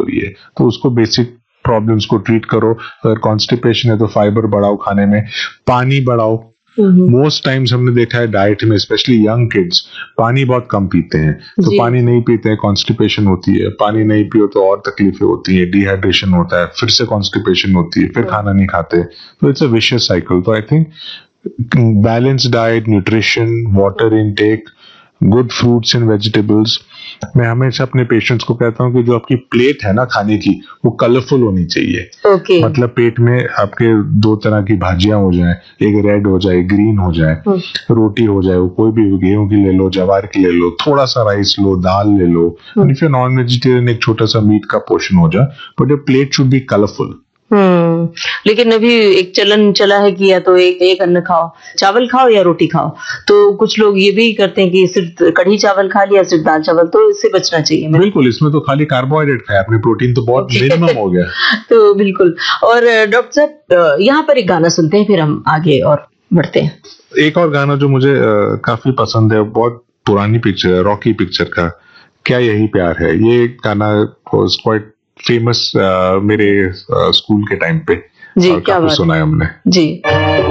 हुई है, तो उसको बेसिक प्रॉब्लम्स को ट्रीट करो। अगर कॉन्स्टिपेशन है तो फाइबर बढ़ाओ खाने में, पानी बढ़ाओ। मोस्ट टाइम्स हमने देखा है डाइट में, स्पेशली यंग किड्स पानी बहुत कम पीते हैं, तो पानी नहीं पीते हैं, कॉन्स्टिपेशन होती है। पानी नहीं पियो तो और तकलीफें होती है, डिहाइड्रेशन होता है, फिर से कॉन्स्टिपेशन होती है, फिर खाना नहीं खाते, तो इट्स अ विशियस साइकिल। तो I think balance diet, nutrition, water intake, good fruits and vegetables. मैं हमेशा अपने पेशेंट्स को कहता हूँ कि जो आपकी प्लेट है ना खाने की, वो कलरफुल होनी चाहिए। मतलब पेट में आपके 2 तरह की भाजियां हो जाएं, एक रेड हो जाए, ग्रीन हो जाए, रोटी हो जाए, वो कोई भी गेहूं की ले लो, जवार की ले लो, थोड़ा सा राइस लो, दाल ले लो, and if you non vegetarian एक छोटा सा मीट का पोर्शन हो जाए, but your plate should be colourful. लेकिन अभी एक चलन चला है कि या तो एक अन्न खाओ, चावल खाओ या रोटी खाओ, तो कुछ लोग ये भी करते हैं कि सिर्फ कढ़ी चावल खा लिया, सिर्फ दाल चावल, तो इससे बचना चाहिए। बिल्कुल, इसमें तो खाली कार्बोहाइड्रेट खाया आपने, प्रोटीन तो बहुत मिनिमम हो गया। तो बिल्कुल। और डॉक्टर साहब यहाँ पर एक गाना सुनते हैं, फिर हम आगे और बढ़ते हैं। एक और गाना जो मुझे काफी पसंद है, बहुत पुरानी पिक्चर है, रॉकी पिक्चर का, क्या यही प्यार है। ये गाना वाज क्वाइट फेमस मेरे स्कूल के टाइम पे, जी, क्या बात सुना है हमने जी।